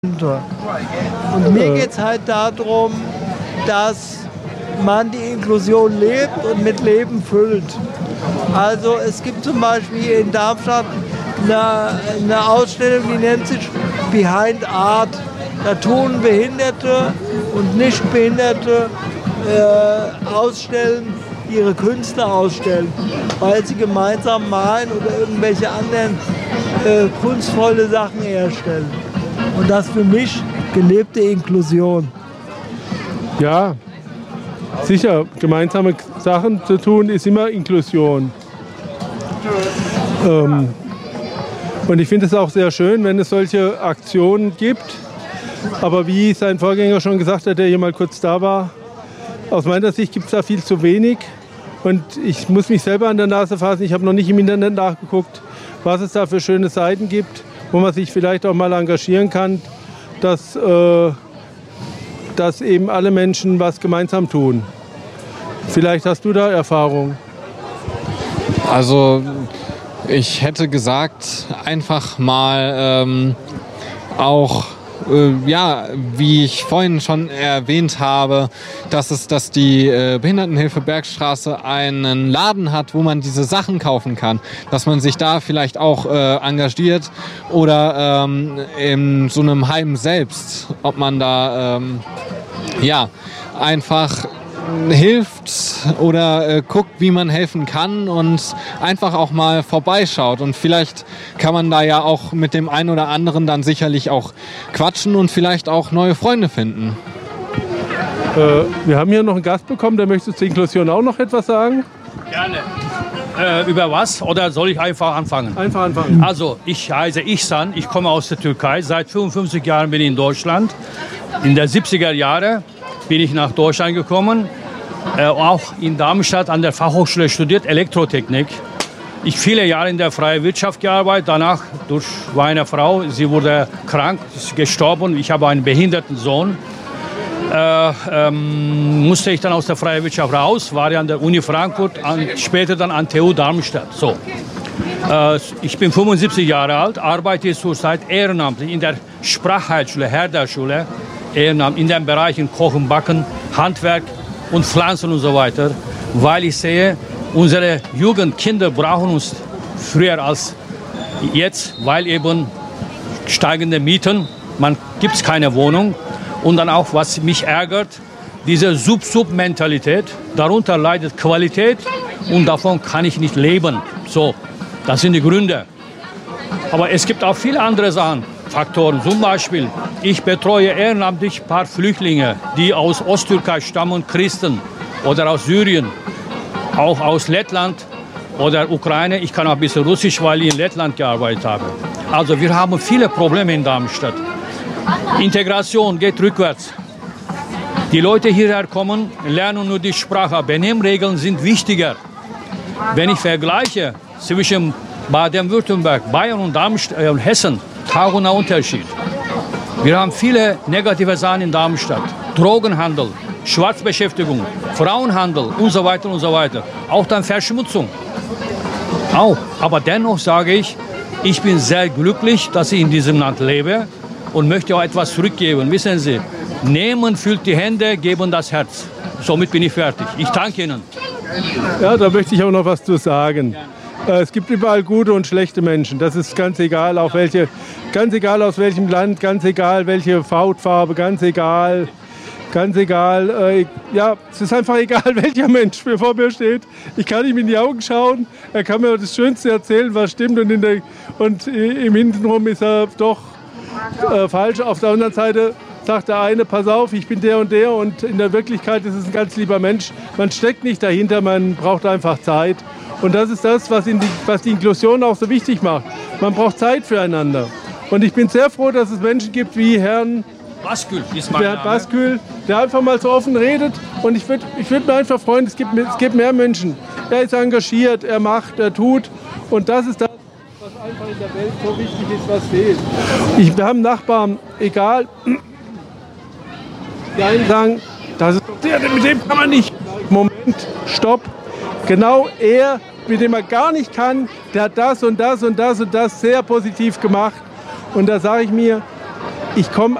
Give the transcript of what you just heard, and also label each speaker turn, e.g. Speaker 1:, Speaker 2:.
Speaker 1: Und mir geht es halt darum, dass man die Inklusion lebt und mit Leben füllt. Also es gibt zum Beispiel in Darmstadt eine Ausstellung, die nennt sich Behind Art. Da tun Behinderte und Nichtbehinderte ausstellen, ihre Künste ausstellen, weil sie gemeinsam malen oder irgendwelche anderen kunstvolle Sachen herstellen. Und das für mich gelebte Inklusion.
Speaker 2: Ja, sicher, gemeinsame Sachen zu tun ist immer Inklusion. Und ich finde es auch sehr schön, wenn es solche Aktionen gibt. Aber wie sein Vorgänger schon gesagt hat, der hier mal kurz da war, aus meiner Sicht gibt es da viel zu wenig. Und ich muss mich selber an der Nase fassen. Ich habe noch nicht im Internet nachgeguckt, was es da für schöne Seiten gibt, wo man sich vielleicht auch mal engagieren kann, dass eben alle Menschen was gemeinsam tun. Vielleicht hast du da Erfahrung.
Speaker 3: Also ich hätte gesagt, einfach mal auch, wie ich vorhin schon erwähnt habe, dass die Behindertenhilfe Bergstraße einen Laden hat, wo man diese Sachen kaufen kann. Dass man sich da vielleicht auch engagiert oder in so einem Heim selbst, ob man da einfach hilft oder guckt, wie man helfen kann und einfach auch mal vorbeischaut. Und vielleicht kann man da ja auch mit dem einen oder anderen dann sicherlich auch quatschen und vielleicht auch neue Freunde finden.
Speaker 2: Wir haben hier noch einen Gast bekommen, der möchte zur Inklusion auch noch etwas sagen.
Speaker 4: Gerne. Über was? Oder soll ich einfach anfangen?
Speaker 2: Einfach anfangen.
Speaker 4: Also, ich heiße Ihsan, ich komme aus der Türkei. Seit 55 Jahren bin ich in Deutschland. In den 70er Jahren bin ich nach Deutschland gekommen. Auch in Darmstadt an der Fachhochschule studiert, Elektrotechnik. Ich viele Jahre in der freien Wirtschaft gearbeitet. Danach durch meine Frau, sie wurde krank, ist gestorben. Ich habe einen behinderten Sohn. Musste ich dann aus der freien Wirtschaft raus, war ja an der Uni Frankfurt, später dann an TU Darmstadt. So. Ich bin 75 Jahre alt, arbeite zurzeit ehrenamtlich in der Sprachheilschule, Herderschule, ehrenamtlich in den Bereichen Kochen, Backen, Handwerk und Pflanzen und so weiter, weil ich sehe, unsere Jugendkinder brauchen uns früher als jetzt, weil eben steigende Mieten, man gibt keine Wohnung. Und dann auch, was mich ärgert, diese Sub-Sub-Mentalität, darunter leidet Qualität und davon kann ich nicht leben. So, das sind die Gründe. Aber es gibt auch viele andere Sachen, Faktoren. Zum Beispiel, ich betreue ehrenamtlich ein paar Flüchtlinge, die aus Osttürkei stammen, Christen oder aus Syrien, auch aus Lettland oder Ukraine. Ich kann auch ein bisschen Russisch, weil ich in Lettland gearbeitet habe. Also wir haben viele Probleme in Darmstadt. Integration geht rückwärts. Die Leute hierher kommen, lernen nur die Sprache. Benimmregeln sind wichtiger. Wenn ich vergleiche zwischen Baden-Württemberg, Bayern und Darmstadt und Hessen, tauchender Unterschied. Wir haben viele negative Sachen in Darmstadt. Drogenhandel, Schwarzbeschäftigung, Frauenhandel und so weiter und so weiter. Auch dann Verschmutzung. Auch. Aber dennoch sage ich, ich bin sehr glücklich, dass ich in diesem Land lebe. Und möchte auch etwas zurückgeben. Wissen Sie, nehmen füllt die Hände, geben das Herz. Somit bin ich fertig. Ich danke Ihnen.
Speaker 2: Ja, da möchte ich auch noch was zu sagen. Es gibt überall gute und schlechte Menschen. Das ist ganz egal, ganz egal aus welchem Land, ganz egal welche Hautfarbe, ganz egal. Ja, es ist einfach egal, welcher Mensch vor mir steht. Ich kann ihm in die Augen schauen. Er kann mir das Schönste erzählen, was stimmt. Und im Hintenrum ist er doch falsch. Auf der anderen Seite sagt der eine, pass auf, ich bin der und in der Wirklichkeit ist es ein ganz lieber Mensch. Man steckt nicht dahinter, man braucht einfach Zeit. Und das ist das, was die Inklusion auch so wichtig macht. Man braucht Zeit füreinander. Und ich bin sehr froh, dass es Menschen gibt wie Herrn
Speaker 4: Baskül, ist mein Name.
Speaker 2: Baskül, der einfach mal so offen redet. Und ich würd mir einfach freuen, es gibt mehr Menschen. Er ist engagiert, er macht, er tut. Und das ist das, was einfach in der Welt so wichtig ist, was fehlt. Wir haben Nachbarn, egal. Die einen sagen, das ist der, mit dem kann man nicht. Moment, stopp. Genau er, mit dem er gar nicht kann, der hat das und das und das und das sehr positiv gemacht. Und da sage ich mir, ich komme